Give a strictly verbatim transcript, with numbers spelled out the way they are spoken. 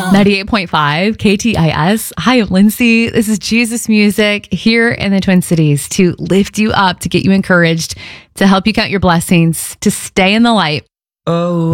ninety-eight point five K T I S. Hi, I'm Lindsay. This is Jesus Music here in the Twin Cities to lift you up, to get you encouraged, to help you count your blessings, to stay in the light. Oh.